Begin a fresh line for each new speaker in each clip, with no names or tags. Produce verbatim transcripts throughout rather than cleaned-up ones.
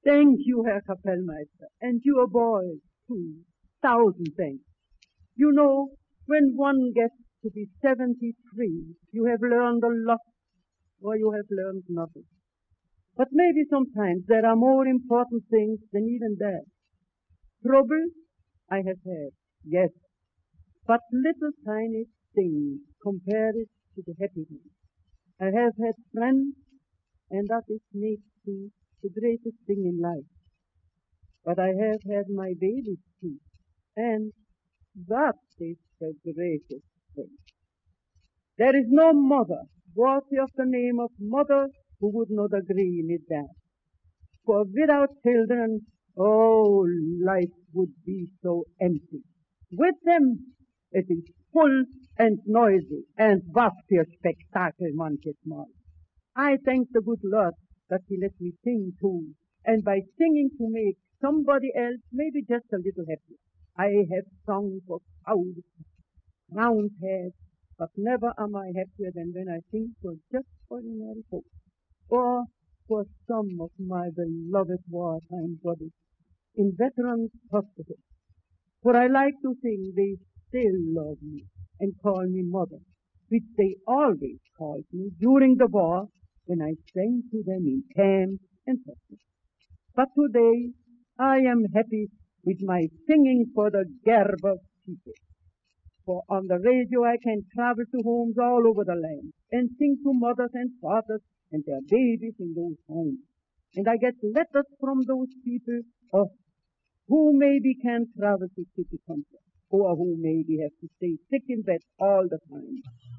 Thank you, Herr Kapellmeister, and your boys, too. Thousand thanks. You know, when one gets to be seventy-three, you have learned a lot, or you have learned nothing. But maybe sometimes there are more important things than even that. Trouble I have had, yes, but little tiny things compared to the happiness. I have had friends, and that is maybe the greatest thing in life. But I have had my babies too, and that is the greatest thing. There is no mother worthy of the name of mother who would not agree with that. For without children, oh, life would be so empty. With them, it is full and noisy, and was für Spektakel manches Mal. I thank the good Lord that He let me sing too, and by singing to make somebody else maybe just a little happier. I have sung for thousands, round heads, but never am I happier than when I sing for just ordinary folks, or for some of my beloved wartime buddies in veterans' hospitals. For I like to think they still love me and call me mother, which they always called me during the war when I sang to them in camp and hospitals. But today I am happy with my singing for the Gerber people. For on the radio I can travel to homes all over the land and sing to mothers and fathers and their babies in those homes. And I get letters from those people of who maybe can travel to city country, or who maybe have to stay sick in bed all the time.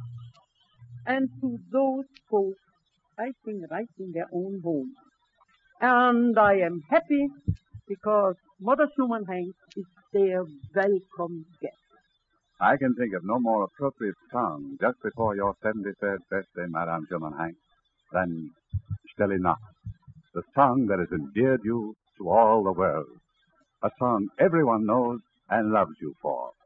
And to those folks I sing right in their own home. And I am happy because Mother Schumann Hank is their welcome guest.
I can think of no more appropriate song just before your seventy-third birthday, Madame Schumann Hank, than Stille Nacht, the song that has endeared you to all the world, a song everyone knows and loves you for.